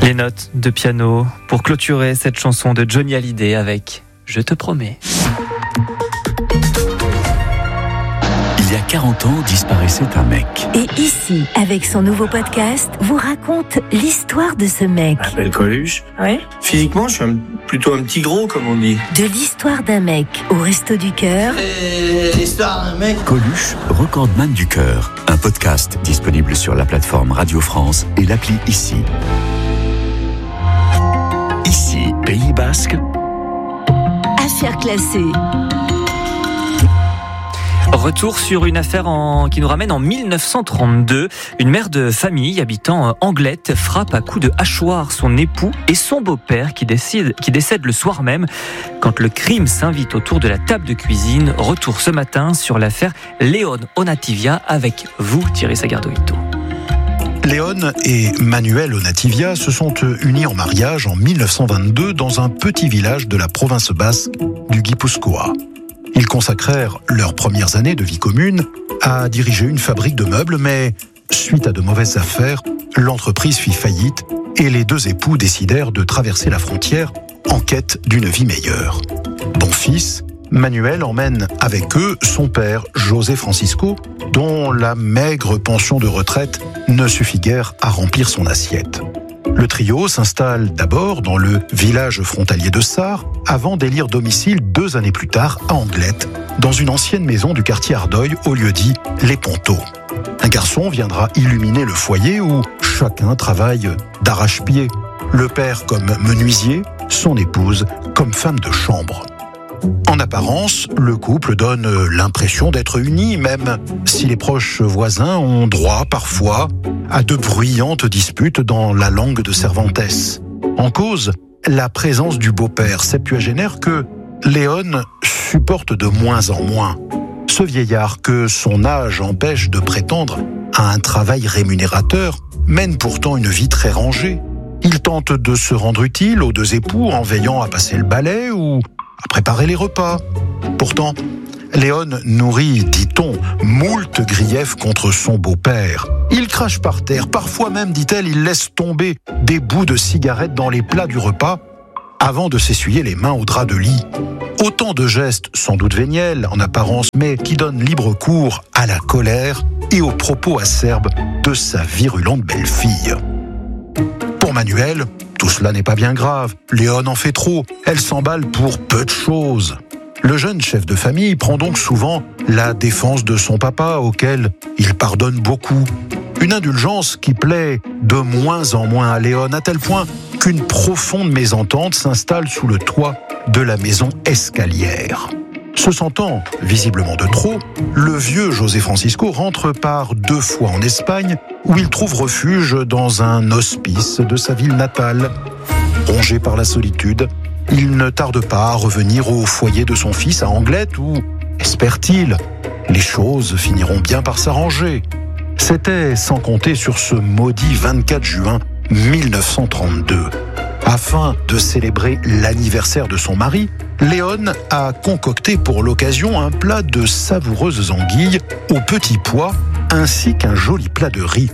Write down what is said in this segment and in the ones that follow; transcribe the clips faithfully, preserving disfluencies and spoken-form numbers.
Les notes de piano pour clôturer cette chanson de Johnny Hallyday avec « Je te promets ». Il y a quarante ans, disparaissait un mec. Et ici, avec son nouveau podcast, vous raconte l'histoire de ce mec. Je m'appelle Coluche. Ouais. Physiquement, je suis un, plutôt un petit gros, comme on dit. De l'histoire d'un mec au Resto du Cœur. Et l'histoire d'un mec. Coluche, recordman du cœur. Un podcast disponible sur la plateforme Radio France et l'appli Ici. Ici, Pays Basque. Affaire classée. Retour sur une affaire en... qui nous ramène en mille neuf cent trente-deux. Une mère de famille habitant Anglette frappe à coups de hachoir son époux et son beau-père qui décide, qui décède le soir même. Quand le crime s'invite autour de la table de cuisine, retour ce matin sur l'affaire Léon Onativia avec vous, Thierry Sagardoito. Léon et Manuel Onativia se sont unis en mariage en mille neuf cent vingt-deux dans un petit village de la province basque du Guipuscoa. Ils consacrèrent leurs premières années de vie commune à diriger une fabrique de meubles, mais suite à de mauvaises affaires, l'entreprise fit faillite et les deux époux décidèrent de traverser la frontière en quête d'une vie meilleure. Bon fils, Manuel emmène avec eux son père, José Francisco, dont la maigre pension de retraite ne suffit guère à remplir son assiette. Le trio s'installe d'abord dans le village frontalier de Sarre, avant d'élire domicile deux années plus tard à Anglette, dans une ancienne maison du quartier Ardeuil, au lieu-dit Les Ponteaux. Un garçon viendra illuminer le foyer où chacun travaille d'arrache-pied. Le père comme menuisier, son épouse comme femme de chambre. En apparence, le couple donne l'impression d'être uni, même si les proches voisins ont droit parfois à de bruyantes disputes dans la langue de Cervantes. En cause, la présence du beau-père septuagénaire que Léon supporte de moins en moins. Ce vieillard que son âge empêche de prétendre à un travail rémunérateur mène pourtant une vie très rangée. Il tente de se rendre utile aux deux époux en veillant à passer le balai ou à préparer les repas. Pourtant, Léon nourrit, dit-on, moult griefs contre son beau-père. Il crache par terre, parfois même, dit-elle, il laisse tomber des bouts de cigarettes dans les plats du repas avant de s'essuyer les mains au drap de lit. Autant de gestes sans doute véniels en apparence, mais qui donnent libre cours à la colère et aux propos acerbes de sa virulente belle-fille. Pour Manuel, tout cela n'est pas bien grave. Léon en fait trop. Elle s'emballe pour peu de choses. Le jeune chef de famille prend donc souvent la défense de son papa, auquel il pardonne beaucoup. Une indulgence qui plaît de moins en moins à Léon, à tel point qu'une profonde mésentente s'installe sous le toit de la maison Escalière. Se sentant visiblement de trop, le vieux José Francisco rentre par deux fois en Espagne, où il trouve refuge dans un hospice de sa ville natale. Rongé par la solitude, il ne tarde pas à revenir au foyer de son fils à Anglette, où, espère-t-il, les choses finiront bien par s'arranger. C'était sans compter sur ce maudit vingt-quatre juin mille neuf cent trente-deux. Afin de célébrer l'anniversaire de son mari, Léon a concocté pour l'occasion un plat de savoureuses anguilles aux petits pois ainsi qu'un joli plat de riz.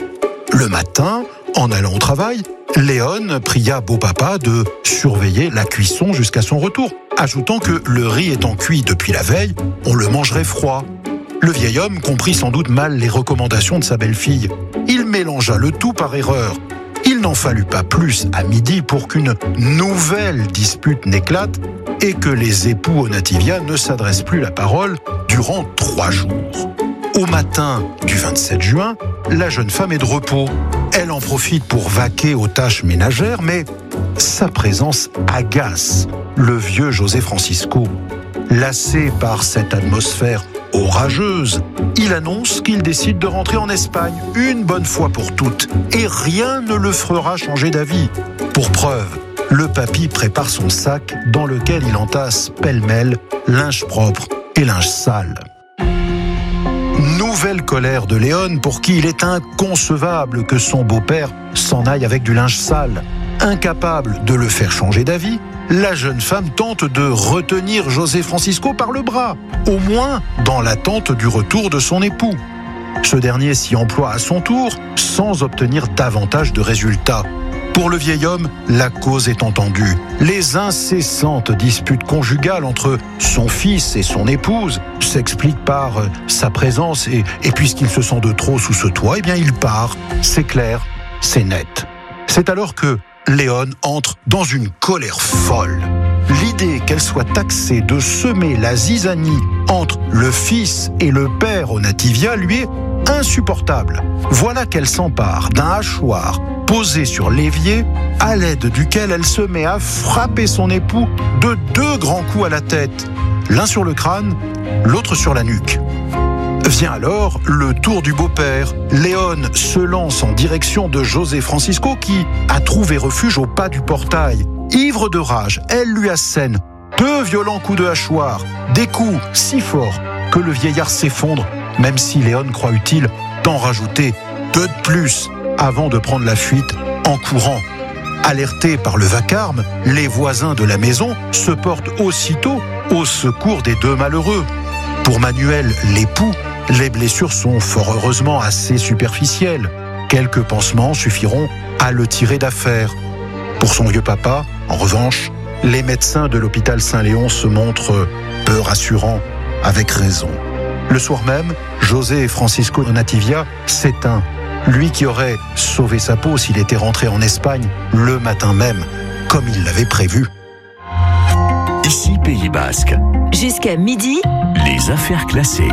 Le matin, en allant au travail, Léon pria beau-papa de surveiller la cuisson jusqu'à son retour, ajoutant que le riz étant cuit depuis la veille, on le mangerait froid. Le vieil homme comprit sans doute mal les recommandations de sa belle-fille. Il mélangea le tout par erreur. Il n'en fallut pas plus à midi pour qu'une nouvelle dispute n'éclate et que les époux Onativia ne s'adressent plus la parole durant trois jours. Au matin du vingt-sept juin, la jeune femme est de repos. Elle en profite pour vaquer aux tâches ménagères, mais sa présence agace le vieux José Francisco. Lassé par cette atmosphère orageuse, il annonce qu'il décide de rentrer en Espagne une bonne fois pour toutes, et rien ne le fera changer d'avis. Pour preuve, le papy prépare son sac dans lequel il entasse pêle-mêle linge propre et linge sale. Nouvelle colère de Léon, pour qui il est inconcevable que son beau-père s'en aille avec du linge sale. Incapable de le faire changer d'avis, la jeune femme tente de retenir José Francisco par le bras, au moins dans l'attente du retour de son époux. Ce dernier s'y emploie à son tour, sans obtenir davantage de résultats. Pour le vieil homme, la cause est entendue. Les incessantes disputes conjugales entre son fils et son épouse s'expliquent par sa présence et, et puisqu'il se sent de trop sous ce toit, eh bien il part. C'est clair, c'est net. C'est alors que Léon entre dans une colère folle. L'idée qu'elle soit taxée de semer la zizanie entre le fils et le père au Nativia lui est insupportable. Voilà qu'elle s'empare d'un hachoir posé sur l'évier, à l'aide duquel elle se met à frapper son époux de deux grands coups à la tête, l'un sur le crâne, l'autre sur la nuque. Vient alors le tour du beau-père. Léon se lance en direction de José Francisco qui a trouvé refuge au pas du portail. Ivre de rage, elle lui assène deux violents coups de hachoir, des coups si forts que le vieillard s'effondre, même si Léon croit utile d'en rajouter deux de plus avant de prendre la fuite en courant. Alertés par le vacarme, les voisins de la maison se portent aussitôt au secours des deux malheureux. Pour Manuel, l'époux, les blessures sont fort heureusement assez superficielles. Quelques pansements suffiront à le tirer d'affaire. Pour son vieux papa, en revanche, les médecins de l'hôpital Saint-Léon se montrent peu rassurants, avec raison. Le soir même, José Francisco Nativia s'éteint. Lui qui aurait sauvé sa peau s'il était rentré en Espagne le matin même, comme il l'avait prévu. Ici Pays Basque. Jusqu'à midi, Les affaires classées.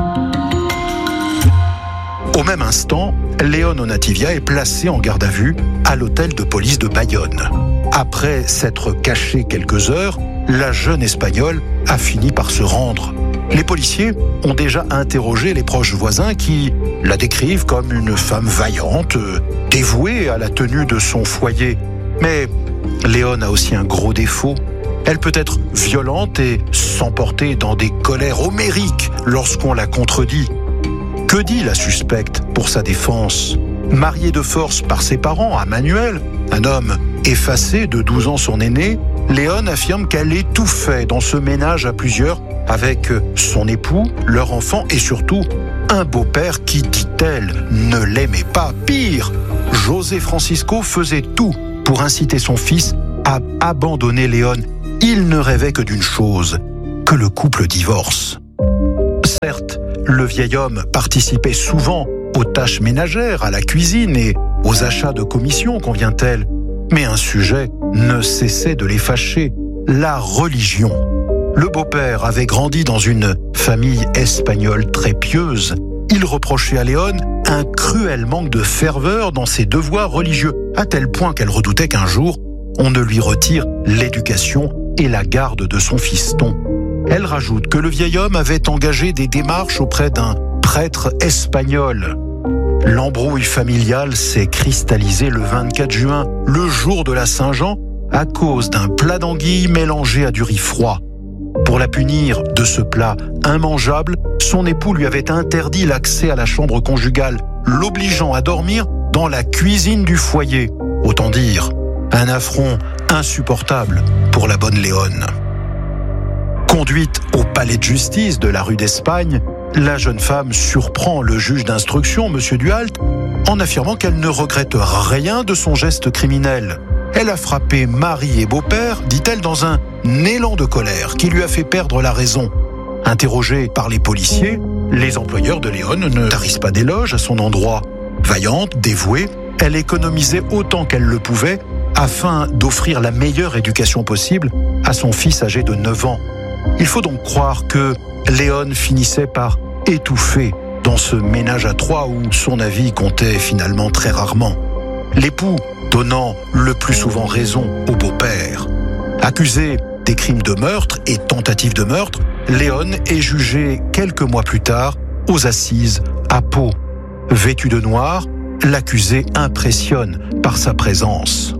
Au même instant, Léon Nativia est placé en garde à vue à l'hôtel de police de Bayonne. Après s'être caché quelques heures, la jeune Espagnole a fini par se rendre. Les policiers ont déjà interrogé les proches voisins qui la décrivent comme une femme vaillante, dévouée à la tenue de son foyer. Mais Léon a aussi un gros défaut. Elle peut être violente et s'emporter dans des colères homériques lorsqu'on la contredit. Que dit la suspecte pour sa défense ? Mariée de force par ses parents à Manuel, un homme effacé de douze ans son aîné, Léon affirme qu'elle est tout fait dans ce ménage à plusieurs avec son époux, leur enfant et surtout un beau-père qui, dit-elle, ne l'aimait pas. Pire, José Francisco faisait tout pour inciter son fils à abandonner Léon. Il ne rêvait que d'une chose, que le couple divorce. Certes, le vieil homme participait souvent aux tâches ménagères, à la cuisine et aux achats de commissions, convient-elle. Mais un sujet ne cessait de les fâcher, la religion. Le beau-père avait grandi dans une famille espagnole très pieuse. Il reprochait à Léon un cruel manque de ferveur dans ses devoirs religieux, à tel point qu'elle redoutait qu'un jour, on ne lui retire l'éducation et la garde de son fiston. Elle rajoute que le vieil homme avait engagé des démarches auprès d'un prêtre espagnol. L'embrouille familiale s'est cristallisée le vingt-quatre juin, le jour de la Saint-Jean, à cause d'un plat d'anguilles mélangé à du riz froid. Pour la punir de ce plat immangeable, son époux lui avait interdit l'accès à la chambre conjugale, l'obligeant à dormir dans la cuisine du foyer. Autant dire, un affront insupportable pour la bonne Léon. Conduite au palais de justice de la rue d'Espagne, la jeune femme surprend le juge d'instruction, M. Duhalt, en affirmant qu'elle ne regrette rien de son geste criminel. Elle a frappé mari et beau-père, dit-elle, dans un élan de colère qui lui a fait perdre la raison. Interrogée par les policiers, les employeurs de Léon ne tarissent pas d'éloges à son endroit. Vaillante, dévouée, elle économisait autant qu'elle le pouvait afin d'offrir la meilleure éducation possible à son fils âgé de neuf ans. Il faut donc croire que Léon finissait par étouffer dans ce ménage à trois où son avis comptait finalement très rarement. L'époux donnant le plus souvent raison au beau-père. Accusé des crimes de meurtre et tentative de meurtre, Léon est jugé quelques mois plus tard aux assises à Pau. Vêtu de noir, l'accusé impressionne par sa présence.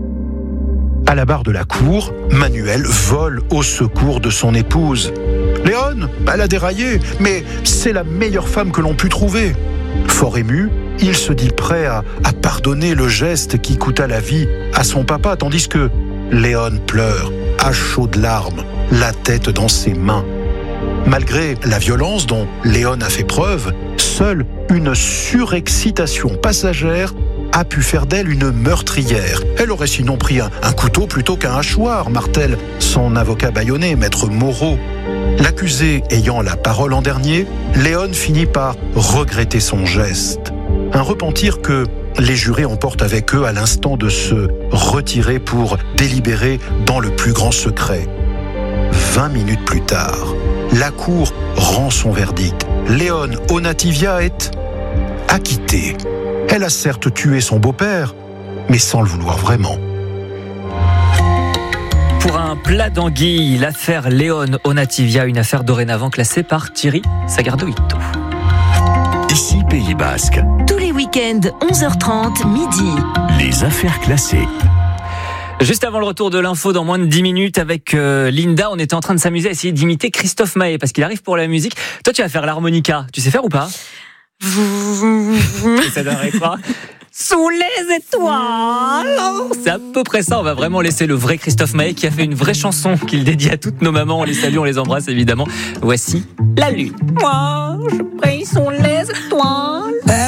À la barre de la cour, Manuel vole au secours de son épouse. Léon, elle a déraillé, mais c'est la meilleure femme que l'on put trouver. Fort ému, il se dit prêt à, à pardonner le geste qui coûta la vie à son papa, tandis que Léon pleure, à chaudes larmes, la tête dans ses mains. Malgré la violence dont Léon a fait preuve, seule une surexcitation passagère a pu faire d'elle une meurtrière. Elle aurait sinon pris un, un couteau plutôt qu'un hachoir, martèle son avocat bâillonné, maître Moreau. L'accusé ayant la parole en dernier, Léon finit par regretter son geste. Un repentir que les jurés emportent avec eux à l'instant de se retirer pour délibérer dans le plus grand secret. Vingt minutes plus tard, la cour rend son verdict. Léon Onativia est acquittée. Elle a certes tué son beau-père, mais sans le vouloir vraiment. Pour un plat d'anguille, l'affaire Léon Onativia, une affaire dorénavant classée par Thierry Sagardoito. Ici Pays Basque. Tous les week-ends, onze heures trente, midi. Les affaires classées. Juste avant le retour de l'info dans moins de dix minutes avec euh, Linda, on était en train de s'amuser à essayer d'imiter Christophe Maé parce qu'il arrive pour la musique. Toi, tu vas faire l'harmonica. Tu sais faire ou pas? Et ça donnerait quoi? Sous les étoiles. C'est à peu près ça. On va vraiment laisser le vrai Christophe Maé qui a fait une vraie chanson qu'il dédie à toutes nos mamans. On les salue, on les embrasse évidemment. Voici La Lune. Moi, je brille sous les étoiles.